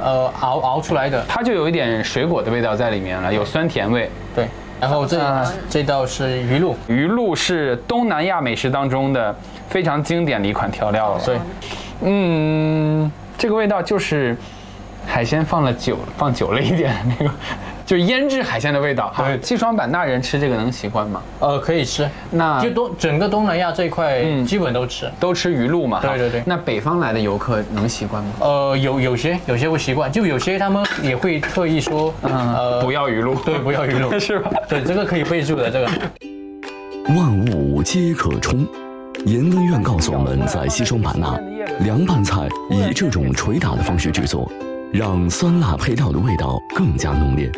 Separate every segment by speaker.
Speaker 1: 熬出来的，
Speaker 2: 它就有一点水果的味道在里面了，有酸甜味。
Speaker 1: 对。然后这道是鱼露，
Speaker 2: 鱼露是东南亚美食当中的非常经典的一款调料了。
Speaker 1: 对，
Speaker 2: 这个味道就是海鲜放久了一点那个。就是腌制海鲜的味道。
Speaker 1: 对，
Speaker 2: 西双版纳人吃这个能习惯吗？
Speaker 1: 可以吃。
Speaker 2: 那
Speaker 1: 就整个东南亚这一块基本都吃
Speaker 2: 鱼露嘛。
Speaker 1: 对对对。
Speaker 2: 那北方来的游客能习惯吗？
Speaker 1: 有些会习惯，就有些他们也会特意说，
Speaker 2: 不要鱼露。
Speaker 1: 对，不要鱼露，
Speaker 2: 是吧？
Speaker 1: 对，这个可以备注的这个。
Speaker 3: 万物皆可充。盐温苑告诉我们，在西双版纳，凉拌菜以这种捶打的方式制作，让酸辣配料的味道更加浓烈。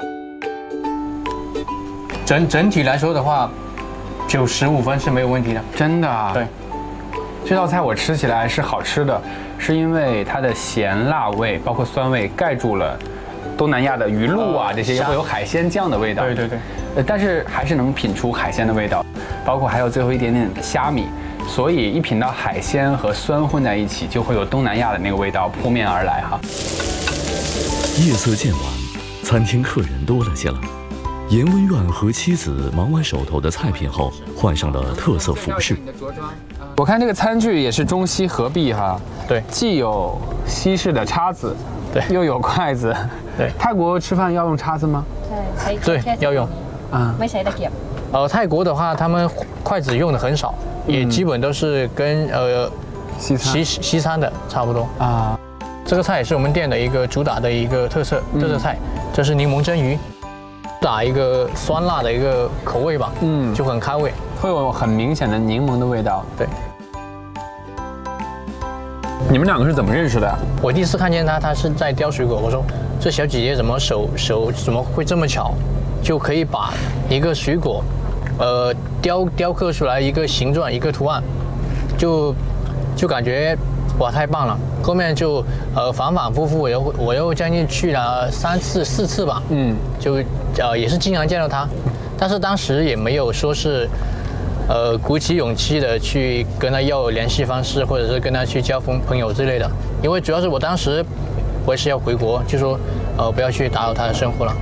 Speaker 1: 整体来说的话，95分是没有问题的。
Speaker 2: 真的啊？
Speaker 1: 对，
Speaker 2: 这道菜我吃起来是好吃的，是因为它的咸辣味包括酸味盖住了东南亚的鱼露啊这些会有海鲜酱的味道。
Speaker 1: 对对对。
Speaker 2: 但是还是能品出海鲜的味道，包括还有最后一点点虾米，所以一品到海鲜和酸混在一起，就会有东南亚的那个味道扑面而来哈。
Speaker 3: 夜色渐晚，餐厅客人多了些了。盐温苑和妻子忙完手头的菜品后，换上了特色服饰。
Speaker 2: 我看这个餐具也是中西合璧哈，
Speaker 1: 对，
Speaker 2: 既有西式的叉子，
Speaker 1: 对，
Speaker 2: 又有筷子，
Speaker 1: 对。
Speaker 2: 泰国吃饭要用叉子吗？
Speaker 1: 对，要用。
Speaker 4: 没谁的夹。
Speaker 1: 泰国的话，他们筷子用的很少，也基本都是跟西餐的差不多啊。这个菜也是我们店的一个主打的一个特色菜，这是柠檬蒸鱼。打一个酸辣的一个口味吧，就很开胃，
Speaker 2: 会有很明显的柠檬的味道。
Speaker 1: 对。
Speaker 2: 你们两个是怎么认识的？
Speaker 1: 我第一次看见他是在雕水果，我说这小姐姐怎么手怎么会这么巧，就可以把一个水果，雕刻出来一个形状一个图案，就感觉哇太棒了。后面就反复复，我又将近去了3次4次吧，就也是经常见到他，但是当时也没有说是鼓起勇气的去跟他要联系方式，或者是跟他去交朋友之类的，因为主要是我当时我也是要回国，就说不要去打扰他的生活了。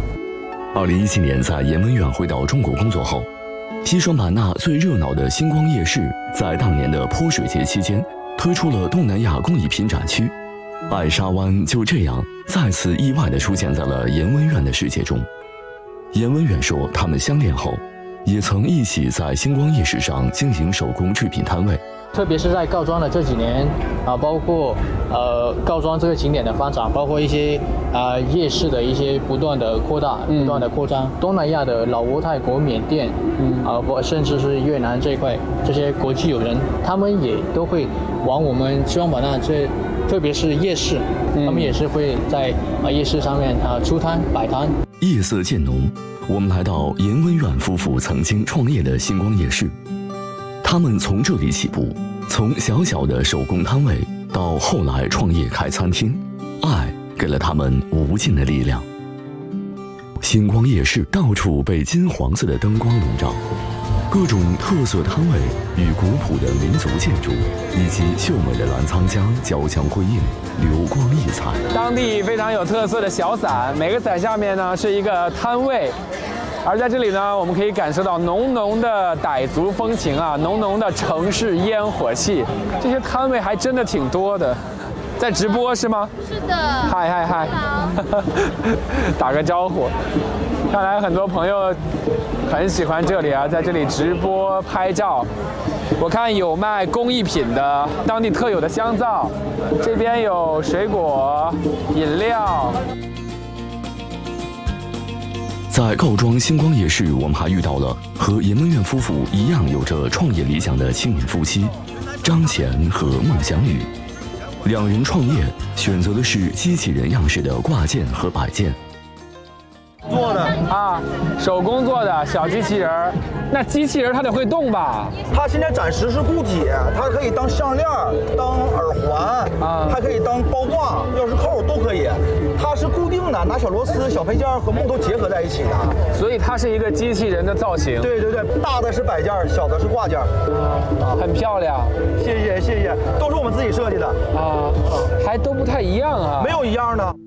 Speaker 3: 2017年在盐温苑回到中国工作后，西双版纳最热闹的星光夜市在当年的泼水节期间推出了东南亚工艺品展区，艾沙湾就这样再次意外地出现在了盐温苑的世界中。盐温苑说，他们相恋后也曾一起在星光夜市上经营手工制品摊位，
Speaker 1: 特别是在告庄的这几年包括告庄这个景点的发展，包括一些夜市的一些不断的扩大、不断的扩张，东南亚的老挝、泰国、缅甸，甚至是越南这一块，这些国际友人，他们也都会往我们西双版纳特别是夜市，他们也是会在夜市上面出摊摆摊。
Speaker 3: 夜色渐浓，我们来到盐温苑夫妇曾经创业的星光夜市。他们从这里起步，从小小的手工摊位到后来创业开餐厅，爱给了他们无尽的力量。星光夜市到处被金黄色的灯光笼罩，各种特色摊位与古朴的民族建筑以及秀美的澜沧江交相辉映，流光溢彩。
Speaker 2: 当地非常有特色的小伞，每个伞下面呢是一个摊位，而在这里呢，我们可以感受到浓浓的傣族风情啊，浓浓的城市烟火气。这些摊位还真的挺多的，在直播是吗？
Speaker 4: 是的。
Speaker 2: 嗨，
Speaker 4: 好，
Speaker 2: 打个招呼。看来很多朋友很喜欢这里啊，在这里直播拍照。我看有卖工艺品的，当地特有的香皂，这边有水果、饮料。
Speaker 3: 在告庄星光夜市，我们还遇到了和盐温苑夫妇一样有着创业理想的青年夫妻张乾和孟祥宇。两人创业选择的是机器人样式的挂件和摆件。
Speaker 5: 做的
Speaker 2: 手工做的小机器人儿，那机器人它得会动吧？
Speaker 5: 它现在暂时是固体，它可以当项链、当耳环还可以当包挂、钥匙扣都可以。它是固定的，拿小螺丝、小配件和木头结合在一起的，
Speaker 2: 所以它是一个机器人的造型。
Speaker 5: 对，大的是摆件，小的是挂件。
Speaker 2: 很漂亮。
Speaker 5: 谢谢，都是我们自己设计的
Speaker 2: 还都不太一样啊。
Speaker 5: 没有一样的。